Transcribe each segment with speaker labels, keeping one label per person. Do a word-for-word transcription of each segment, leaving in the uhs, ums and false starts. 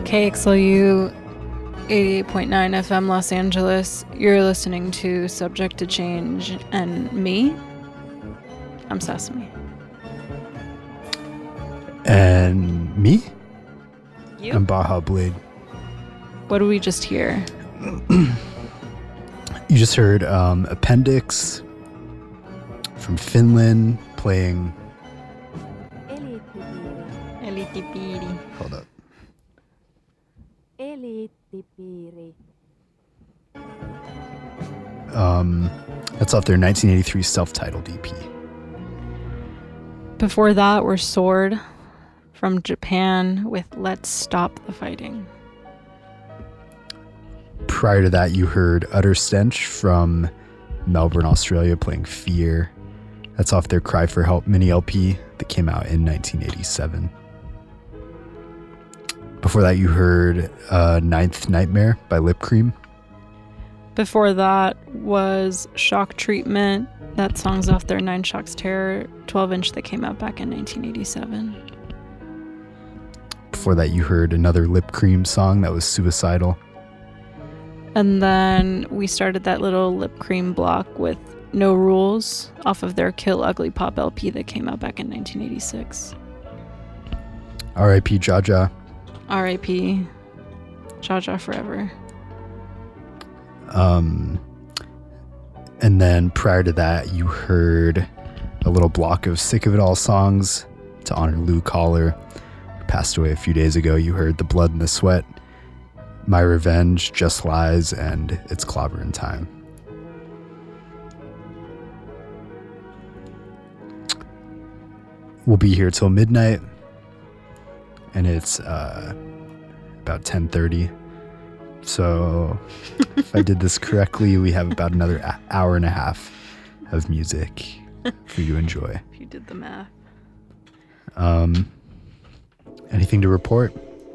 Speaker 1: K X L U eighty-eight point nine F M Los Angeles. You're listening to Subject to Change, and me, I'm Sesame.
Speaker 2: And me?
Speaker 1: You?
Speaker 2: I'm Baja Blade.
Speaker 1: What did we just hear?
Speaker 2: You just heard um, Appendix from Finland playing...
Speaker 1: Eliittipiiri.
Speaker 2: Hold up.
Speaker 3: Eliittipiiri.
Speaker 2: Um, that's off their nineteen eighty-three self-titled E P.
Speaker 1: Before that, we're Sword from Japan with Let's Stop the Fighting.
Speaker 2: Prior to that, you heard Utter Stench from Melbourne, Australia, playing Fear. That's off their Cry for Help mini L P that came out in nineteen eighty-seven. Before that, you heard uh, Ninth Nightmare by Lip Cream.
Speaker 1: Before that was Shock Treatment. That song's off their Nine Shocks Terror twelve inch that came out back in nineteen eighty-seven.
Speaker 2: Before that, you heard another Lip Cream song that was Suicidal.
Speaker 1: And then we started that little Lip Cream block with No Rules off of their Kill Ugly Pop L P that came out back in nineteen eighty-six.
Speaker 2: R I P Jaja.
Speaker 1: R I P Jaja forever.
Speaker 2: Um, and then prior to that, you heard a little block of Sick of It All songs to honor Lou Collar, who passed away a few days ago. You heard The Blood and the Sweat, My Revenge, Just Lies, and It's Clobberin' Time. We'll be here till midnight, and it's uh, about ten thirty. So if I did this correctly, we have about another a- hour and a half of music for you to enjoy.
Speaker 1: If you did the math.
Speaker 2: Um, anything to report?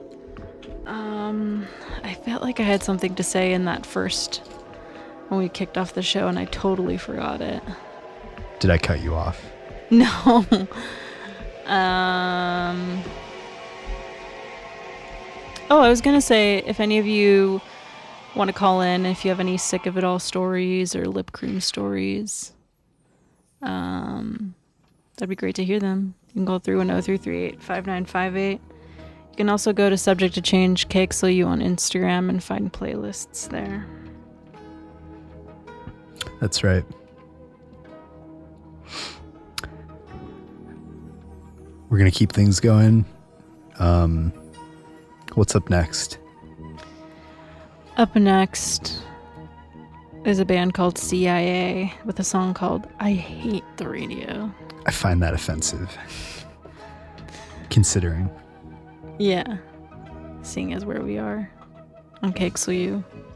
Speaker 1: Um, I felt like I had something to say in that first, when we kicked off the show, and I totally forgot it.
Speaker 2: Did I cut you off?
Speaker 1: No. um... Oh, I was going to say, if any of you want to call in, if you have any Sick of It All stories or Lip Cream stories, um, that'd be great to hear them. You can call three one zero, three three eight, five nine five eight. You can also go to Subject to Change K X L U on Instagram and find playlists there.
Speaker 2: That's right. We're going to keep things going. Um... What's up next?
Speaker 1: Up next is a band called C I A with a song called I Hate the Radio.
Speaker 2: I find that offensive. Considering.
Speaker 1: Yeah. Seeing as where we are on K X L U.